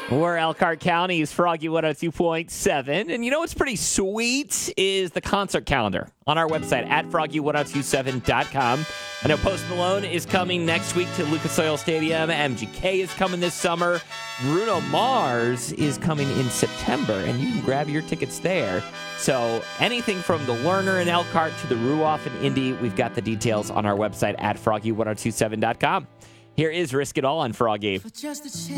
We're Elkhart County's Froggy 102.7. And you know what's pretty sweet is the concert calendar on our website at froggy1027.com. I know Post Malone is coming next week to Lucas Oil Stadium. MGK is coming this summer. Bruno Mars is coming in September, and you can grab your tickets there. So anything from the Lerner in Elkhart to the Ruoff in Indy, we've got the details on our website at froggy1027.com. Here is Risk It All on Froggy.